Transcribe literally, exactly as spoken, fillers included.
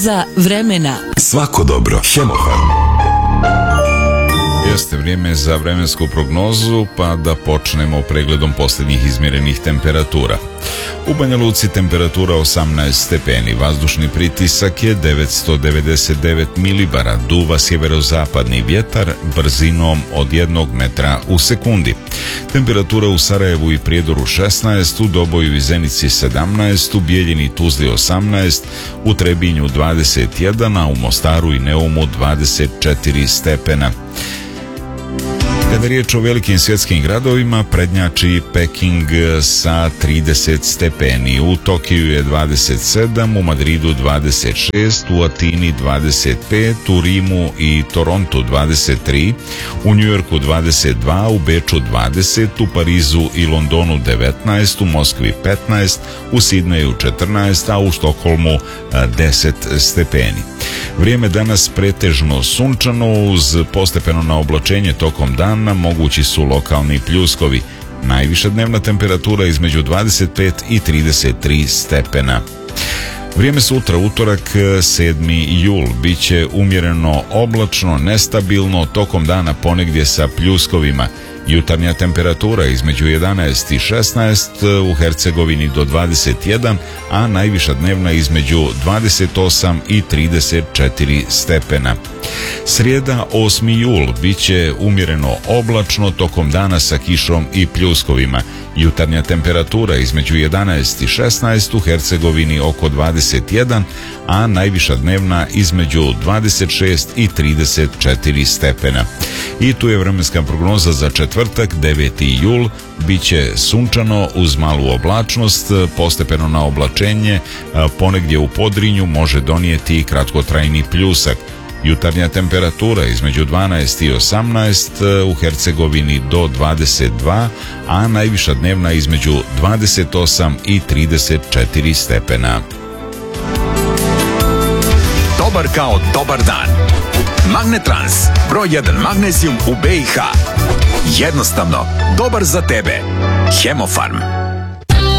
Prognoza vremena. Svako dobro. Hemofarm. Jeste vrijeme za vremensku prognozu, pa da počnemo pregledom posljednjih izmjerenih temperatura. U Banja Luci temperatura osamnaest stepeni, vazdušni pritisak je devetsto devedeset devet milibara, duva sjeverozapadni vjetar brzinom od jednog metra u sekundi. Temperatura u Sarajevu i Prijedoru šesnaest, u Doboju i Zenici sedamnaest, u Bijeljini i Tuzli osamnaest, u Trebinju dvadeset jedan, a u Mostaru i Neumu dvadeset četiri stepena. Kada je riječ o velikim svjetskim gradovima, prednjači Peking sa trideset stepeni, u Tokiju je dvadeset sedam, u Madridu dvadeset šest, u Atini dvadeset pet, u Rimu i Torontu dvadeset tri, u Njujorku dvadeset dva, u Beču dvadeset, u Parizu i Londonu devetnaest, u Moskvi petnaest, u Sidneju četrnaest, a u Štokholmu deset stepeni. Vrijeme danas pretežno sunčano uz postepeno naoblačenje tokom dana, mogući su lokalni pljuskovi. Najviša dnevna temperatura između dvadeset pet i trideset tri stepena. Vrijeme sutra, utorak sedmi jul, bit će umjereno oblačno, nestabilno, tokom dana ponegdje sa pljuskovima. Jutarnja temperatura između jedanaest i šesnaest, u Hercegovini do dvadeset jedan, a najviša dnevna između dvadeset osam i trideset četiri stepena. Srijeda osmi jul bit će umjereno oblačno, tokom dana sa kišom i pljuskovima. Jutarnja temperatura između jedanaest i šesnaest, u Hercegovini oko dvadeset jedan, a najviša dnevna između dvadeset šest i trideset četiri stepena. I tu je vremenska prognoza za četvrtak, deveti jul, bit će sunčano uz malu oblačnost, postepeno na oblačenje, ponegdje u Podrinju može donijeti kratkotrajni pljusak. Jutarnja temperatura između dvanaest i osamnaest, u Hercegovini do dvadeset dva, a najviša dnevna između dvadeset osam i trideset četiri stepena. Dobar kao dobar dan. Magnetrans, broj jedan magnezijum u B i H. Jednostavno, dobar za tebe. Hemofarm.